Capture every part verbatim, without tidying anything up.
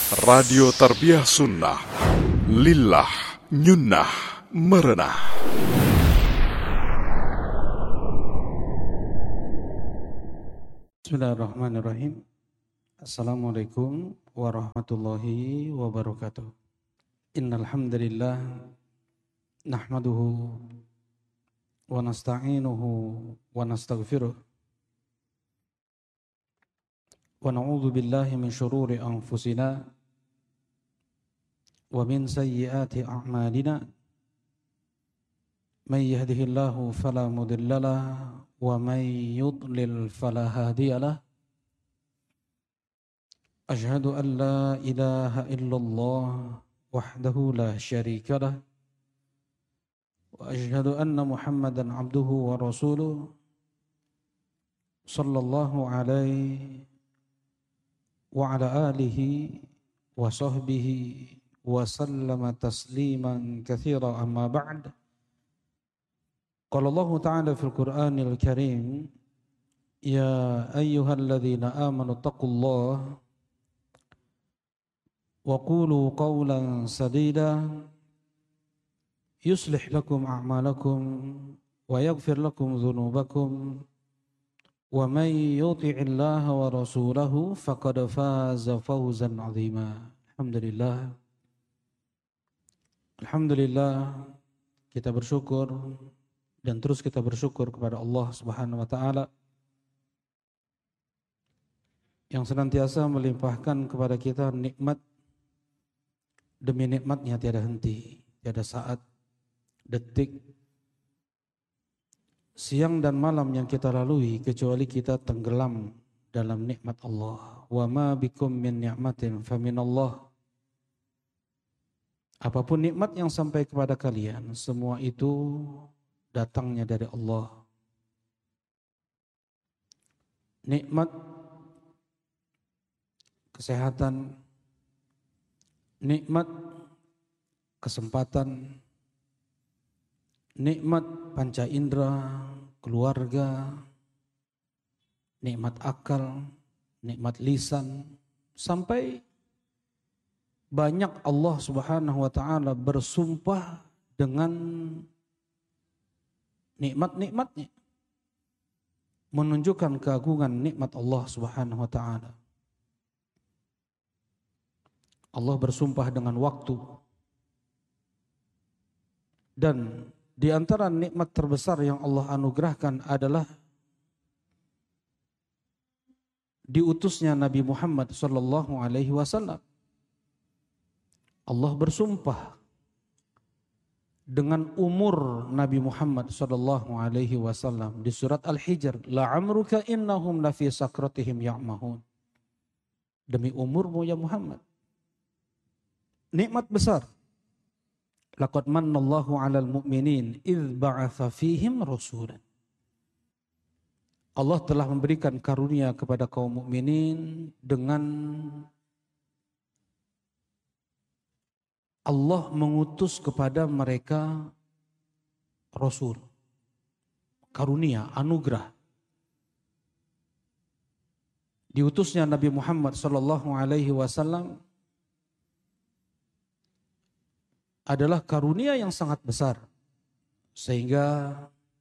Radio Tarbiyah Sunnah, Lillah, Nyunnah, Merenah. Bismillahirrahmanirrahim. Assalamualaikum warahmatullahi wabarakatuh. Innal hamdalillah nahmaduhu wa nasta'inuhu wa nastaghfiruh wa na'udzu billahi min syururi anfusina wa min sayyiati a'malina. Man yahdihillahu fala mudilla lahu wa man yudlil fala hadiya lahu. Asyhadu an la ilaha illallah wahdahu la syarika lahu wa asyhadu anna Muhammadan abduhu wa rasuluh sallallahu alaihi wa ala alihi wa sahbihi wa sallama tasliman katsira, amma ba'd. Qala Allah ta'ala fil Qur'anil Karim, ya ayyuhalladzina amanu taqullaha wa qulu qawlan sadida yuslih lakum a'malakum wa yaghfir lakum dhunubakum wa man yuti'illaha wa rasulahu faqad faza fawzan 'azima. Alhamdulillah. Alhamdulillah, kita bersyukur dan terus kita bersyukur kepada Allah Subhanahu wa taala yang senantiasa melimpahkan kepada kita nikmat demi nikmatnya, tiada henti, tiada saat, detik, siang dan malam yang kita lalui kecuali kita tenggelam dalam nikmat Allah. Wa ma bikum min ni'matin faminallah. Apapun nikmat yang sampai kepada kalian, semua itu datangnya dari Allah. Nikmat kesehatan, nikmat kesempatan, nikmat panca indera, keluarga, nikmat akal, nikmat lisan, sampai banyak Allah Subhanahu wa taala bersumpah dengan nikmat-nikmatnya, menunjukkan keagungan nikmat Allah Subhanahu wa taala. Allah bersumpah dengan waktu. Dan di antara nikmat terbesar yang Allah anugerahkan adalah diutusnya Nabi Muhammad sallallahu alaihi wasallam. Allah bersumpah dengan umur Nabi Muhammad sallallahu alaihi wasallam di surat Al-Hijr, la'amruka innahum lafi sakratihim ya'mahun. Demi umurmu ya Muhammad. Nikmat besar. Laqad mannallahu 'alal mu'minin idz ba'atsa fihim rasulan. Allah telah memberikan karunia kepada kaum mukminin dengan Allah mengutus kepada mereka rasul. Karunia, anugerah. Diutusnya Nabi Muhammad sallallahu alaihi wasallam adalah karunia yang sangat besar, sehingga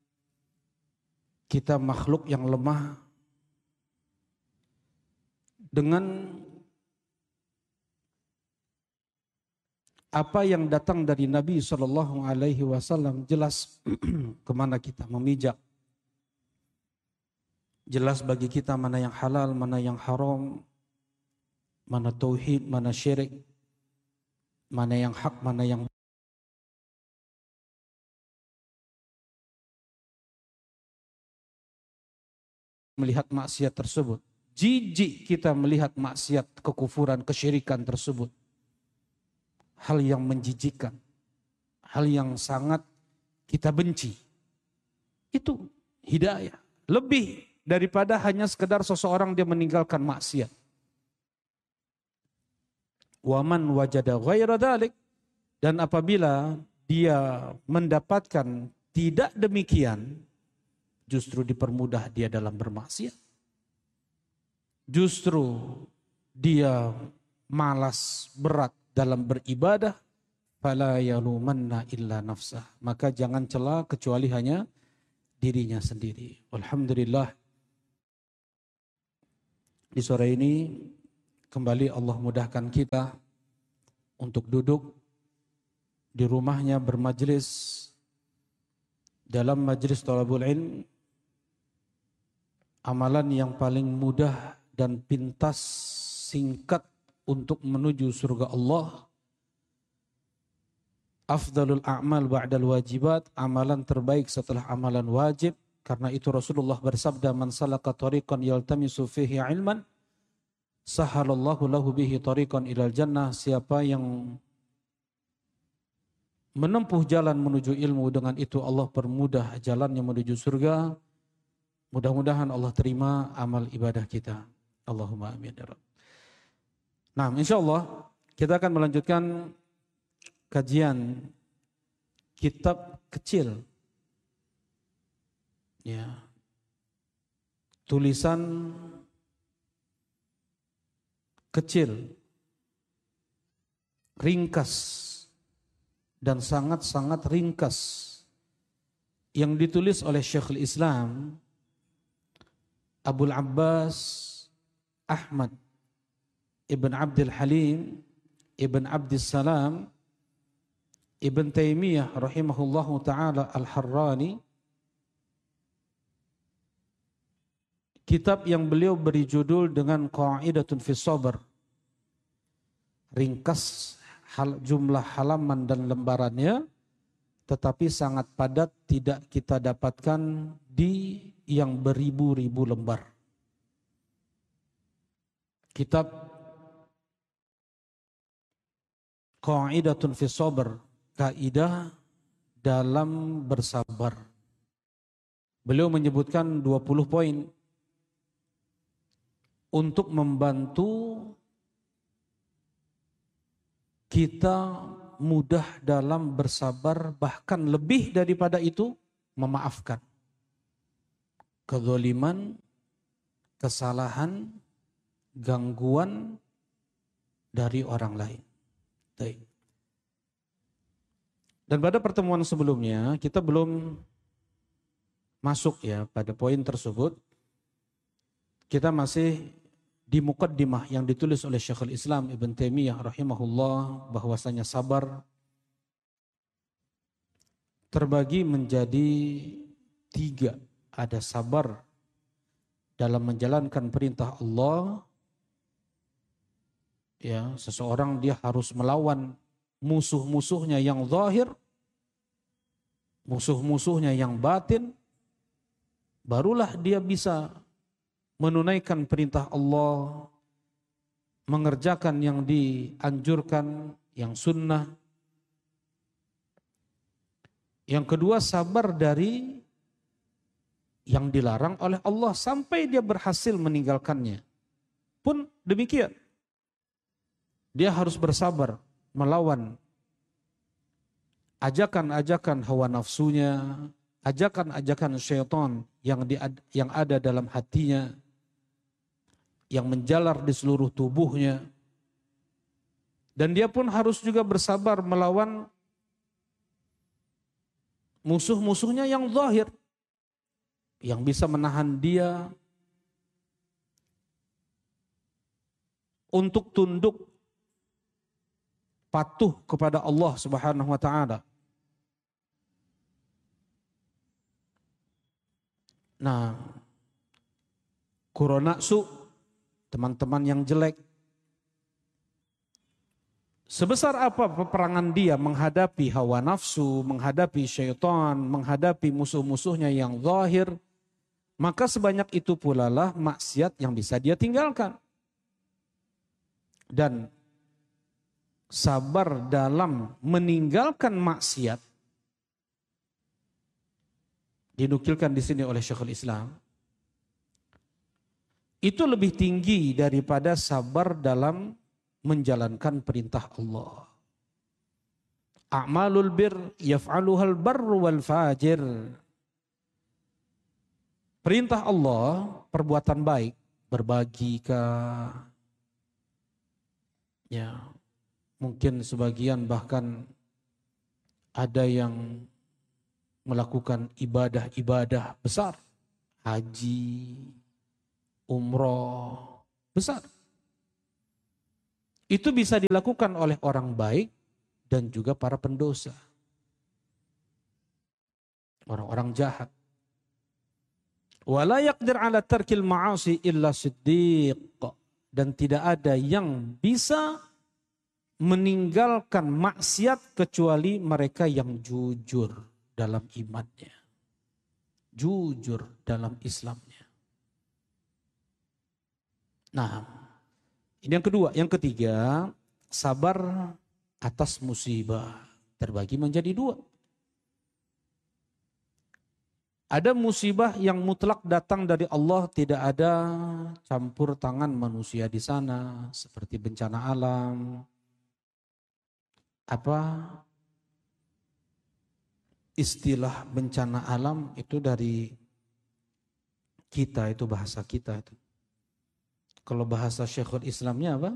kita makhluk yang lemah dengan apa yang datang dari Nabi Shallallahu Alaihi Wasallam jelas kemana kita memijak, jelas bagi kita mana yang halal, mana yang haram, mana tauhid, mana syirik, mana yang hak, mana yang melihat maksiat tersebut. Jijik kita melihat maksiat, kekufuran, kesyirikan tersebut. Hal yang menjijikkan, hal yang sangat kita benci. Itu hidayah. Lebih daripada hanya sekedar seseorang dia meninggalkan maksiat. Waman wajada ghaira dzalik, dan apabila dia mendapatkan tidak demikian, justru dipermudah dia dalam bermaksiat. Justru dia malas berat dalam beribadah, fala yalumanna illa nafsah. Maka jangan cela kecuali hanya dirinya sendiri. Alhamdulillah, di sore ini kembali Allah mudahkan kita untuk duduk di rumahnya bermajlis dalam majlis thalabul ilm, amalan yang paling mudah dan pintas, singkat untuk menuju surga Allah. Afdalul a'mal ba'dal wajibat, amalan terbaik setelah amalan wajib. Karena itu Rasulullah bersabda, man salaka tariqan yaltamisu fihi ilman, sahalallahu lahu bihi tariqan ilal jannah. Siapa yang menempuh jalan menuju ilmu, dengan itu Allah permudah jalannya menuju surga. Mudah-mudahan Allah terima amal ibadah kita. Allahumma amin ya Rabb. Nah, insyaallah kita akan melanjutkan kajian kitab kecil, ya, tulisan kecil, ringkas dan sangat-sangat ringkas, yang ditulis oleh Syekhul Islam Abul Abbas Ahmad Ibn Abdul Halim Ibn Abdus Salam Ibn Taimiyah rahimahullahu ta'ala Al-Harrani. Kitab yang beliau beri judul dengan Qa'idatun fi Sabr. Ringkas hal, jumlah halaman dan lembarannya, tetapi sangat padat, tidak kita dapatkan di yang beribu-ribu lembar. Kitab Qa'idatun fi Sabr, kaidah dalam bersabar. Beliau menyebutkan dua puluh poin untuk membantu kita mudah dalam bersabar, bahkan lebih daripada itu memaafkan kezaliman, kesalahan, gangguan dari orang lain. Baik. Dan pada pertemuan sebelumnya kita belum masuk ya pada poin tersebut. Kita masih di muqaddimah yang ditulis oleh Syekhul Islam Ibn Taimiyah rahimahullah, bahwasanya sabar terbagi menjadi tiga. Ada sabar dalam menjalankan perintah Allah, ya, seseorang dia harus melawan musuh-musuhnya yang zahir, musuh-musuhnya yang batin, barulah dia bisa menunaikan perintah Allah, mengerjakan yang dianjurkan, yang sunnah. Yang kedua, sabar dari yang dilarang oleh Allah sampai dia berhasil meninggalkannya. Pun demikian, dia harus bersabar melawan ajakan-ajakan hawa nafsunya, ajakan-ajakan syaitan yang di, yang ada dalam hatinya, yang menjalar di seluruh tubuhnya. Dan dia pun harus juga bersabar melawan musuh-musuhnya yang zahir, yang bisa menahan dia untuk tunduk patuh kepada Allah Subhanahu wa taala. Nah, kuronaksu, teman-teman yang jelek, sebesar apa peperangan dia menghadapi hawa nafsu, menghadapi syaitan, menghadapi musuh-musuhnya yang zahir, maka sebanyak itu pula lah maksiat yang bisa dia tinggalkan. Dan sabar dalam meninggalkan maksiat dinukilkan di sini oleh Syekhul Islam, itu lebih tinggi daripada sabar dalam menjalankan perintah Allah. A'malul bir yaf'aluhal barru wal fajir. Perintah Allah, perbuatan baik, berbagi kah, Ya, mungkin sebagian bahkan ada yang melakukan ibadah-ibadah besar, haji, umroh besar. Itu bisa dilakukan oleh orang baik dan juga para pendosa, orang-orang jahat. Wala yaqdir ala tarkil ma'asi illa siddiq. Dan tidak ada yang bisa meninggalkan maksiat kecuali mereka yang jujur dalam imannya. Jujur dalam Islamnya. Nah, ini yang kedua. Yang ketiga, sabar atas musibah. Terbagi menjadi dua. Ada musibah yang mutlak datang dari Allah, tidak ada campur tangan manusia di sana, seperti bencana alam. Apa istilah bencana alam itu dari kita, itu bahasa kita itu. Kalau bahasa Syekhul Islamnya apa?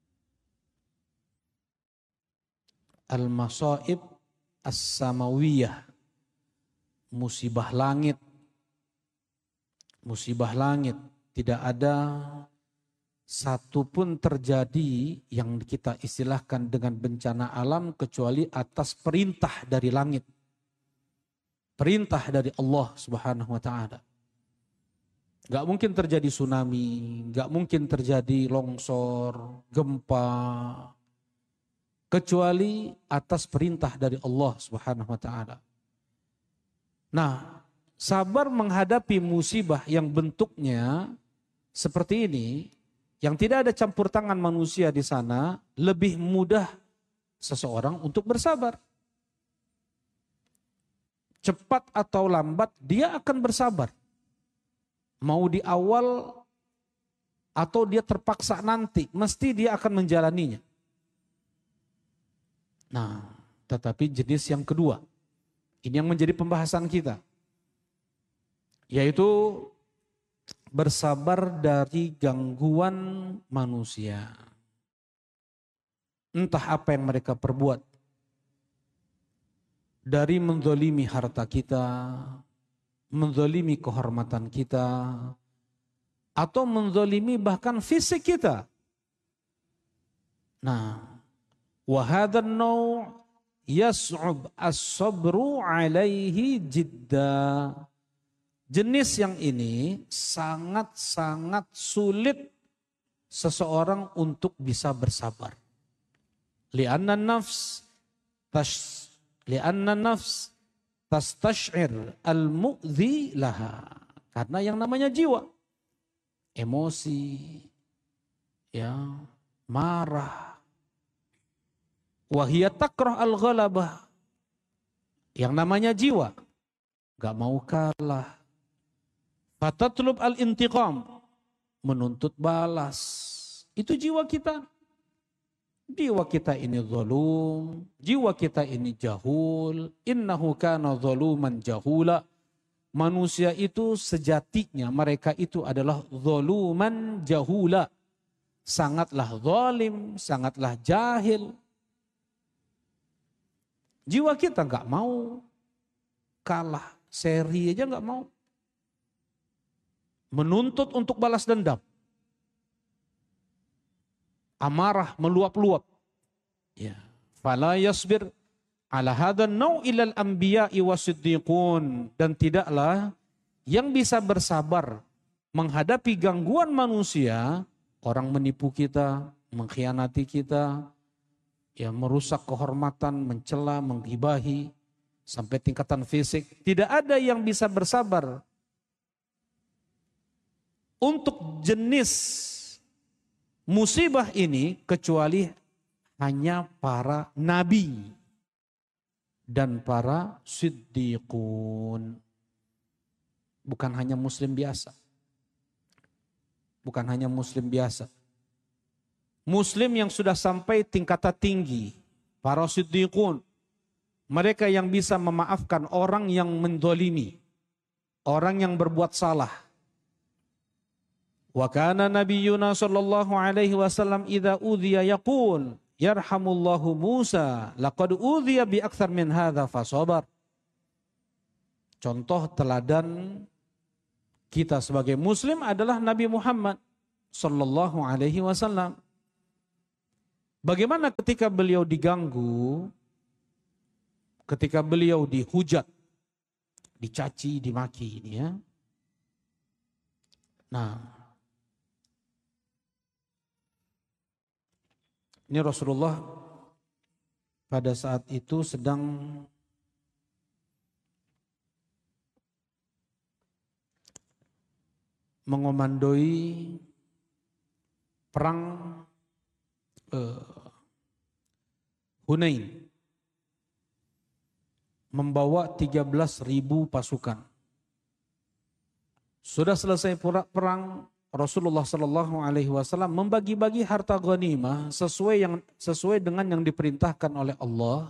Al-masaib as-samawiyah. Musibah langit, musibah langit. Tidak ada satu pun terjadi yang kita istilahkan dengan bencana alam kecuali atas perintah dari langit. Perintah dari Allah Subhanahu wa taala. Gak mungkin terjadi tsunami, gak mungkin terjadi longsor, gempa, kecuali atas perintah dari Allah Subhanahu wa taala. Nah, sabar menghadapi musibah yang bentuknya seperti ini, yang tidak ada campur tangan manusia di sana, lebih mudah seseorang untuk bersabar. Cepat atau lambat dia akan bersabar. Mau di awal atau dia terpaksa nanti, mesti dia akan menjalaninya. Nah, tetapi jenis yang kedua, ini yang menjadi pembahasan kita, yaitu bersabar dari gangguan manusia. Entah apa yang mereka perbuat. Dari menzalimi harta kita, menzalimi kehormatan kita, atau menzalimi bahkan fisik kita. Nah, wa hadzal naw' yas'ub as-sabru alaihi jidda. Jenis yang ini sangat-sangat sulit seseorang untuk bisa bersabar. Li'anna nafs tash li'anna nafs tastash'ir al-mu'dhi laha. Karena yang namanya jiwa, emosi, ya, marah, wahiyat takrah al-ghalabah. Yang namanya jiwa gak mau kalah. Fatatlub al-intiqam, menuntut balas. Itu jiwa kita. Jiwa kita ini zalum, jiwa kita ini jahul. Innahu kana zaluman jahula. Manusia itu sejatinya mereka itu adalah zaluman jahula. Sangatlah zalim, sangatlah jahil. Jiwa kita nggak mau kalah, seri aja nggak mau. Menuntut untuk balas dendam. Amarah meluap-luap. Ya. Fala yasbir ala hadan naw ilal anbiya'i wasiddiqun. Dan tidaklah yang bisa bersabar menghadapi gangguan manusia, orang menipu kita, mengkhianati kita, ya, merusak kehormatan, mencela, menggibahi, sampai tingkatan fisik. Tidak ada yang bisa bersabar untuk jenis musibah ini kecuali hanya para nabi dan para siddiqun. Bukan hanya muslim biasa. Bukan hanya muslim biasa. Muslim yang sudah sampai tingkatan tinggi, para siddiqun, mereka yang bisa memaafkan orang yang mendolimi, orang yang berbuat salah. Wa kana nabiyyuna sallallahu alaihi wasallam idza udhiya yaqul yarhamullahu Musa laqad udhiya bi aktsar min hadza fasabar. Contoh teladan kita sebagai muslim adalah Nabi Muhammad sallallahu alaihi wasallam. Bagaimana ketika beliau diganggu, ketika beliau dihujat, dicaci, dimaki ini ya. Nah, ini Rasulullah pada saat itu sedang mengomandoi perang uh, Hunain, membawa tiga belas ribu pasukan. Sudah selesai perang, Rasulullah Shallallahu Alaihi Wasallam membagi-bagi harta ghanimah sesuai yang sesuai dengan yang diperintahkan oleh Allah.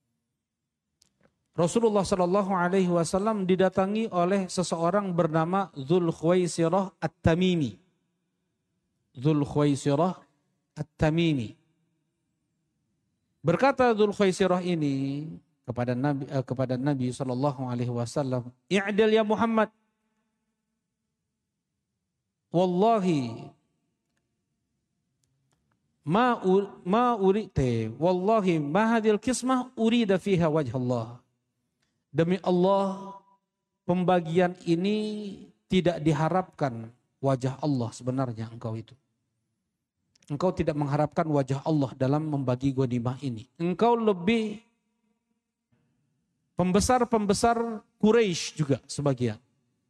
Rasulullah Shallallahu Alaihi Wasallam didatangi oleh seseorang bernama Dzul Khuwaisirah At-Tamimi. Dzul Khuwaisirah At-Tamimi. Berkata Dzul Khuwaisirah ini kepada Nabi eh, kepada Nabi Shallallahu Alaihi Wasallam, "I'dil ya Muhammad. Wallahi ma ma urite wallahi ma hadhil qismah urida fiha wajh Allah." Demi Allah, pembagian ini tidak diharapkan wajah Allah sebenarnya engkau itu. Engkau tidak mengharapkan wajah Allah dalam membagi ghanimah ini. Engkau lebih pembesar-pembesar Quraisy juga sebagian.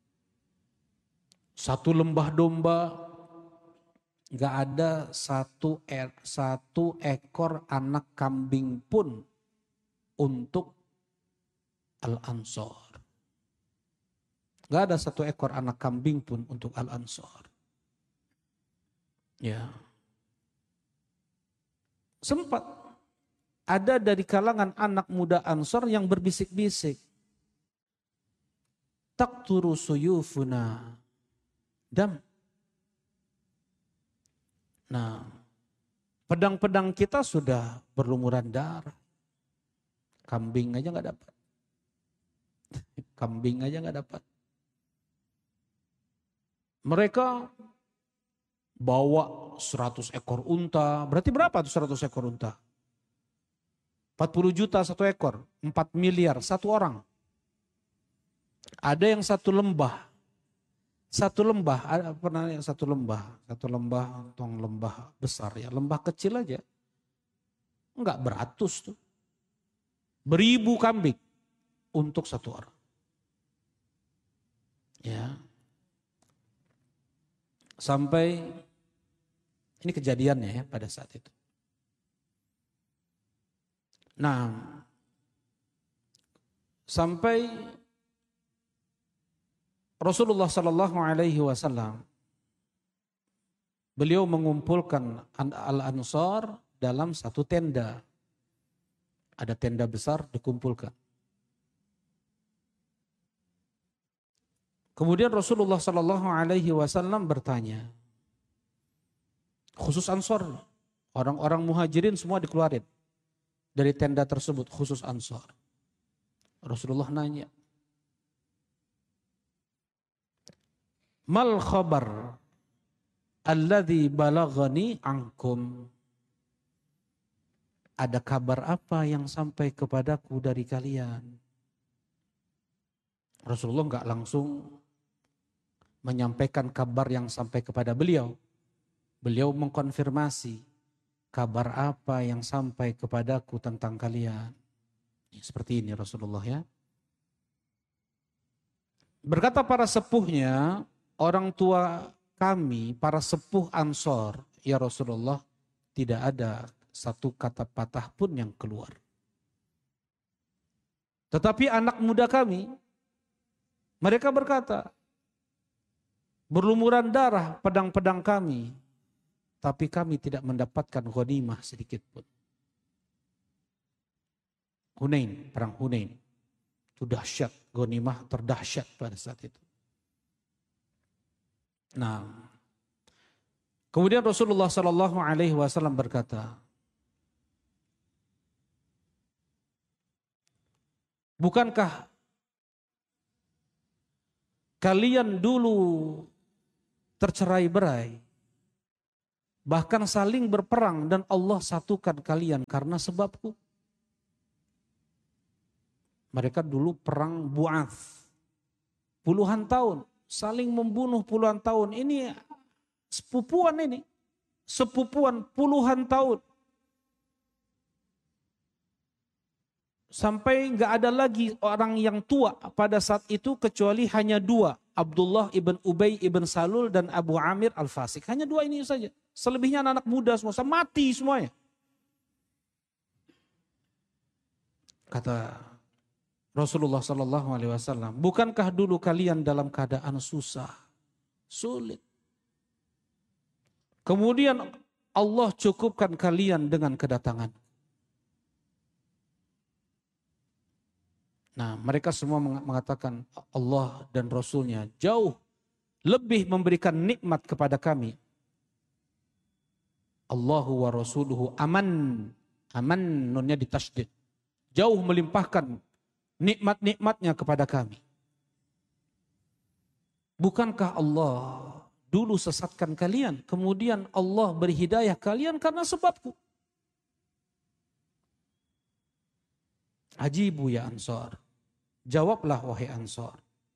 Satu lembah domba, gak ada satu, er, satu ekor anak kambing pun untuk Al-Ansor. Gak ada satu ekor anak kambing pun untuk Al-Ansor. Ya. Sempat ada dari kalangan anak muda Ansor yang berbisik-bisik. Taqturu suyufuna dam. Nah, pedang-pedang kita sudah berlumuran darah. Kambing aja gak dapat. Kambing aja gak dapat. Mereka bawa seratus ekor unta. Berarti berapa tuh seratus ekor unta? empat puluh juta satu ekor. empat miliar satu orang. Ada yang satu lembah. Satu lembah, ada pernah yang satu lembah. Satu lembah, tong lembah besar ya. Lembah kecil aja. Enggak beratus tuh. Beribu kambing untuk satu orang. Ya. Sampai ini kejadiannya ya pada saat itu. Nah, sampai Rasulullah Sallallahu Alaihi Wasallam beliau mengumpulkan Al-Ansar dalam satu tenda. Ada tenda besar dikumpulkan. Kemudian Rasulullah Sallallahu Alaihi Wasallam bertanya, khusus Ansar, orang-orang muhajirin semua dikeluarin dari tenda tersebut, khusus Ansar. Rasulullah nanya, mal khabar alladzi balaghani ankum. Ada kabar apa yang sampai kepadaku dari kalian? Rasulullah enggak langsung menyampaikan kabar yang sampai kepada beliau. Beliau mengkonfirmasi kabar apa yang sampai kepadaku tentang kalian. Seperti ini Rasulullah ya. Berkata para sepuhnya, orang tua kami, para sepuh Ansor, ya Rasulullah, tidak ada satu kata patah pun yang keluar. Tetapi anak muda kami, mereka berkata, berlumuran darah pedang-pedang kami, tapi kami tidak mendapatkan ghanimah sedikit pun. Hunain, perang Hunain, itu dahsyat, ghanimah terdahsyat pada saat itu. Nah, Kemudian Rasulullah Shallallahu Alaihi Wasallam berkata, bukankah kalian dulu tercerai-berai, bahkan saling berperang dan Allah satukan kalian karena sebabku? Mereka dulu perang Bu'ath, puluhan tahun, saling membunuh puluhan tahun. Ini sepupuan ini, sepupuan puluhan tahun. Sampai nggak ada lagi orang yang tua pada saat itu kecuali hanya dua. Abdullah ibn Ubay ibn Salul dan Abu Amir al-Fasik. Hanya dua ini saja. Selebihnya anak-anak muda semua. Mati semuanya. Kata Rasulullah Sallallahu Alaihi Wasallam, bukankah dulu kalian dalam keadaan susah, sulit. Kemudian Allah cukupkan kalian dengan kedatangan. Nah, mereka semua mengatakan Allah dan Rasulnya jauh lebih memberikan nikmat kepada kami. Allahu wa rasuluhu aman. Aman nunnya ditasydid. Jauh melimpahkan nikmat-nikmatnya kepada kami. Bukankah Allah dulu sesatkan kalian, kemudian Allah beri hidayah kalian karena sebabku? Ajibu ya Ansar. Jawablah wahai Ansar.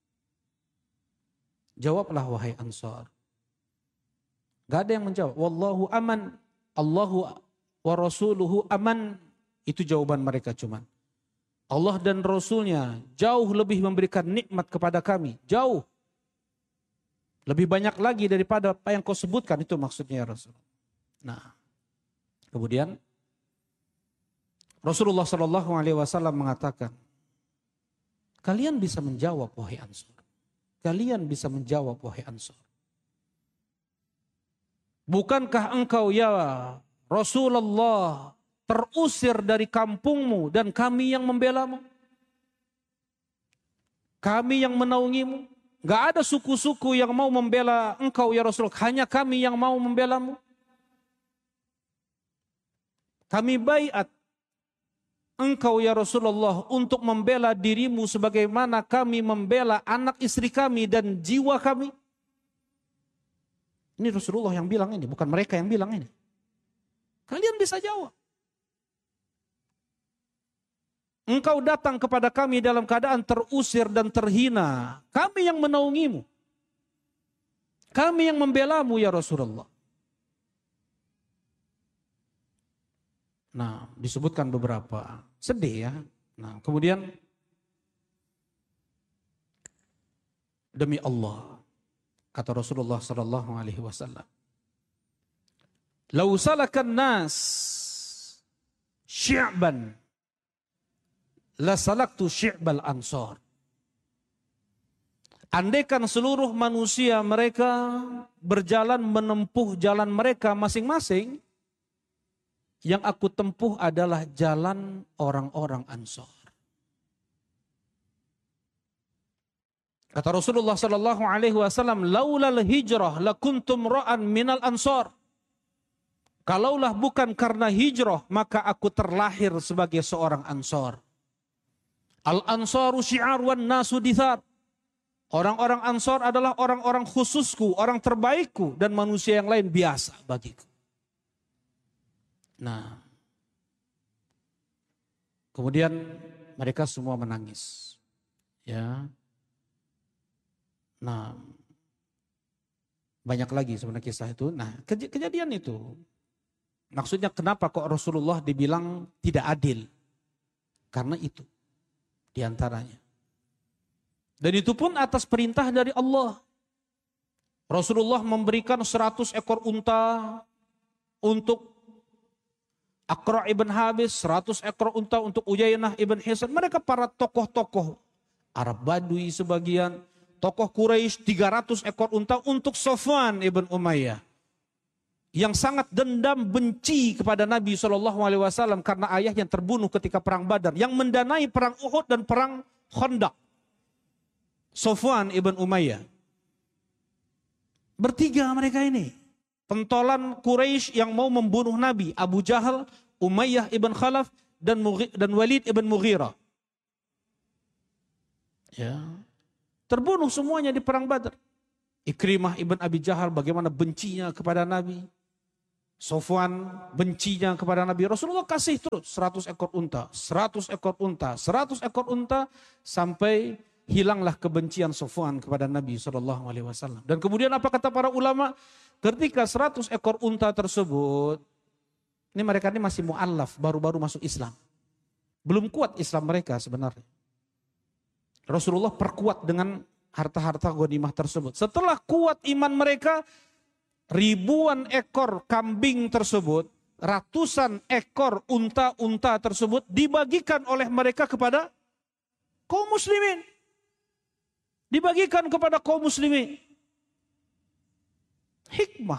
Jawablah wahai Ansar. Gak ada yang menjawab. Wallahu aman. Allahu wa rasuluhu aman. Itu jawaban mereka cuman. Allah dan Rasulnya jauh lebih memberikan nikmat kepada kami. Jauh. Lebih banyak lagi daripada apa yang kau sebutkan. Itu maksudnya ya Rasul. Nah. Kemudian. Rasulullah Shallallahu Alaihi Wasallam mengatakan. Kalian bisa menjawab wahai Ansar. Kalian bisa menjawab wahai Ansar. Bukankah engkau ya Rasulullah terusir dari kampungmu dan kami yang membelamu? Kami yang menaungimu. Gak ada suku-suku yang mau membela engkau ya Rasul. Hanya kami yang mau membelamu. Kami baiat engkau ya Rasulullah untuk membela dirimu sebagaimana kami membela anak istri kami dan jiwa kami. Ini Rasulullah yang bilang ini, bukan mereka yang bilang ini. Kalian bisa jawab. Engkau datang kepada kami dalam keadaan terusir dan terhina. Kami yang menaungimu. Kami yang membelamu ya Rasulullah. Nah, disebutkan beberapa. Sedih ya. Nah, kemudian demi Allah, kata Rasulullah sallallahu alaihi wasallam, "Lau salakan nas syi'ban la salaktu syi'bal ansar." Andaikan seluruh manusia mereka berjalan menempuh jalan mereka masing-masing, yang aku tempuh adalah jalan orang-orang Ansar. Kata Rasulullah sallallahu alaihi wasallam, "Laulal hijrah lakuntum ra'an minal Ansar." Kalaulah bukan karena hijrah, maka aku terlahir sebagai seorang Ansar. Al-Ansaru syi'ar wan nasu dithar. Orang-orang Ansar adalah orang-orang khususku, orang terbaikku, dan manusia yang lain biasa bagiku. Nah, kemudian mereka semua menangis, ya. Nah, banyak lagi sebenarnya kisah itu. Nah, kej kejadian itu, maksudnya kenapa kok Rasulullah dibilang tidak adil? Karena itu, diantaranya. Dan itu pun atas perintah dari Allah. Rasulullah memberikan seratus ekor unta untuk Aqra' ibn Habis, seratus ekor unta untuk Uyainah ibn Hisan. Mereka para tokoh-tokoh Arab Badui sebagian, tokoh Quraisy tiga ratus ekor unta untuk Safwan ibn Umayyah. Yang sangat dendam benci kepada Nabi shallallahu alaihi wasallam karena ayahnya terbunuh ketika perang Badar. Yang mendanai perang Uhud dan perang Khandaq. Safwan ibn Umayyah. Bertiga mereka ini. pentolan Quraisy yang mau membunuh Nabi, Abu Jahal, Umayyah ibn Khalaf, dan dan Walid ibn Mughirah. Ya. Terbunuh semuanya di perang Badar. Ikrimah ibn Abi Jahal bagaimana bencinya kepada Nabi. Sofwan bencinya kepada Nabi. Rasulullah kasih terus seratus ekor unta, seratus ekor unta, seratus ekor unta, sampai hilanglah kebencian Sofwan kepada Nabi shallallahu alaihi wasallam. Dan kemudian apa kata para ulama? Ketika seratus ekor unta tersebut, ini mereka ini masih mu'allaf, baru-baru masuk Islam. Belum kuat Islam mereka sebenarnya. Rasulullah perkuat dengan harta-harta ghanimah tersebut. Setelah kuat iman mereka, ribuan ekor kambing tersebut, ratusan ekor unta-unta tersebut dibagikan oleh mereka kepada kaum muslimin. Dibagikan kepada kaum muslimin. Hikmah.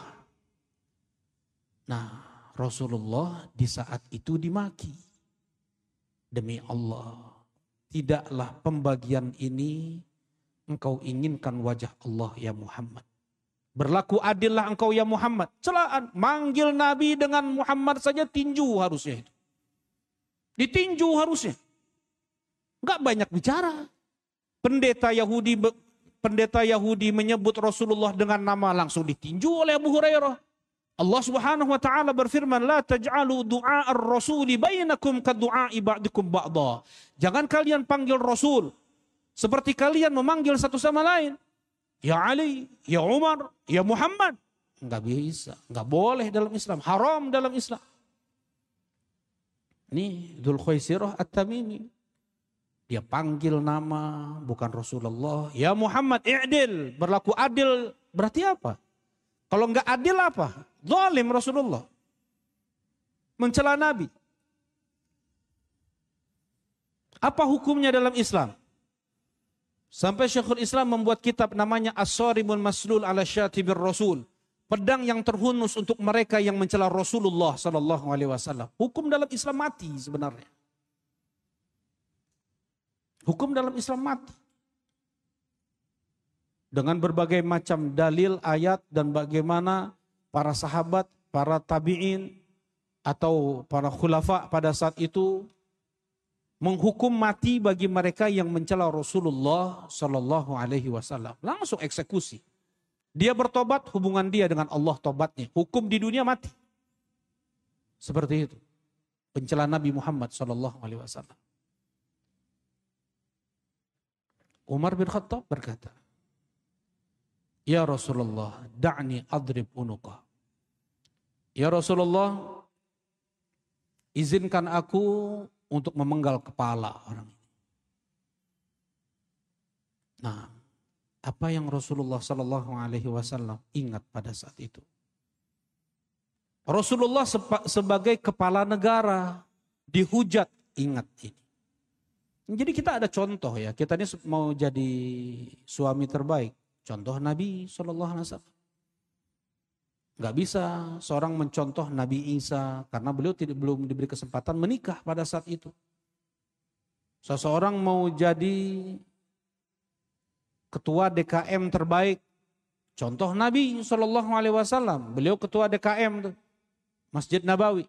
Nah, Rasulullah di saat itu dimaki. Demi Allah, tidaklah pembagian ini engkau inginkan wajah Allah ya Muhammad. Berlaku adillah engkau ya Muhammad. Celaan, manggil Nabi dengan Muhammad saja tinju harusnya itu. Ditinju harusnya. Enggak banyak bicara. Pendeta Yahudi pendeta Yahudi menyebut Rasulullah dengan nama, langsung ditinju oleh Abu Hurairah. Allah Subhanahu wa taala berfirman, "La taj'alu du'a ar-rasuli bainakum ka du'a'i ba'dikum ba'dha." Jangan kalian panggil Rasul seperti kalian memanggil satu sama lain. Ya Ali, ya Umar, ya Muhammad. Enggak bisa, enggak boleh dalam Islam, haram dalam Islam. Ini Dzul Khuwaisirah At-Tamimi. Dia panggil nama bukan Rasulullah. Ya Muhammad, i'dil. Berlaku adil berarti apa? Kalau enggak adil apa? Zalim Rasulullah. Mencela Nabi. Apa hukumnya dalam Islam? Sampai Syekhul Islam membuat kitab namanya As-Sarimul Maslul ala Syatibir Rasul. Pedang yang terhunus untuk mereka yang mencela Rasulullah sallallahu alaihi wasallam. Hukum dalam Islam mati sebenarnya. Hukum dalam Islam mati. Dengan berbagai macam dalil, ayat, dan bagaimana para sahabat, para tabi'in, atau para khulafa pada saat itu menghukum mati bagi mereka yang mencela Rasulullah Sallallahu Alaihi Wasallam. Langsung eksekusi. Dia bertobat, hubungan dia dengan Allah tobatnya. Hukum di dunia mati. Seperti itu. Pencela Nabi Muhammad Sallallahu Alaihi Wasallam. Umar bin Khattab berkata, "Ya Rasulullah, da'ni adrib unuqah." Ya Rasulullah, izinkan aku untuk memenggal kepala orang ini. Nah, apa yang Rasulullah Sallallahu Alaihi Wasallam ingat pada saat itu? Rasulullah sebagai kepala negara dihujat, ingat ini. Jadi kita ada contoh ya, kita ini mau jadi suami terbaik. Contoh Nabi shallallahu alaihi wasallam. Gak bisa seorang mencontoh Nabi Isa karena beliau tidak belum diberi kesempatan menikah pada saat itu. Seseorang mau jadi ketua D K M terbaik, contoh Nabi shallallahu alaihi wasallam. Beliau ketua D K M tuh, Masjid Nabawi.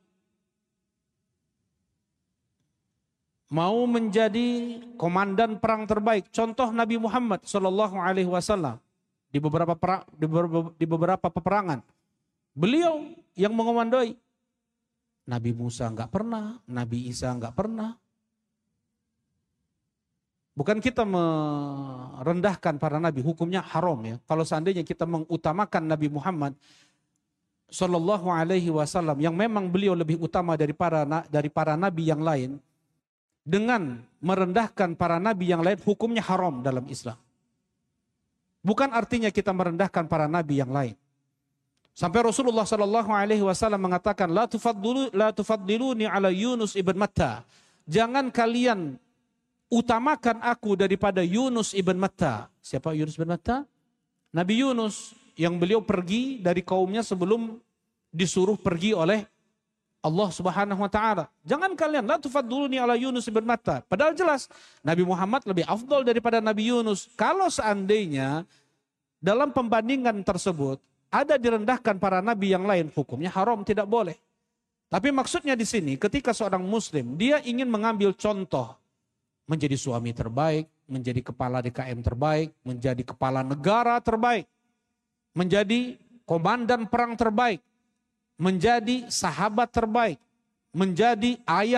Mau menjadi komandan perang terbaik, contoh Nabi Muhammad Shallallahu Alaihi Wasallam di beberapa perang, di beberapa, di beberapa peperangan, beliau yang mengomandoi. Nabi Musa nggak pernah, Nabi Isa nggak pernah. Bukan kita merendahkan para nabi, hukumnya haram ya. Kalau seandainya kita mengutamakan Nabi Muhammad Shallallahu Alaihi Wasallam, yang memang beliau lebih utama dari para dari para nabi yang lain. Dengan merendahkan para nabi yang lain, hukumnya haram dalam Islam. Bukan artinya kita merendahkan para nabi yang lain. Sampai Rasulullah Sallallahu Alaihi Wasallam mengatakan, la tufaddilu, la tufaddiluni ala Yunus ibn Matta. Jangan kalian utamakan aku daripada Yunus ibn Matta. Siapa Yunus ibn Matta? Nabi Yunus yang beliau pergi dari kaumnya sebelum disuruh pergi oleh Allah Subhanahu wa taala. Jangan kalian la tufaddiluni ala Yunus ibn Matta. Padahal jelas Nabi Muhammad lebih afdal daripada Nabi Yunus. Kalau seandainya dalam pembandingan tersebut ada direndahkan para nabi yang lain, hukumnya haram, tidak boleh. Tapi maksudnya di sini ketika seorang muslim dia ingin mengambil contoh menjadi suami terbaik, menjadi kepala D K M terbaik, menjadi kepala negara terbaik, menjadi komandan perang terbaik, menjadi sahabat terbaik, menjadi ayah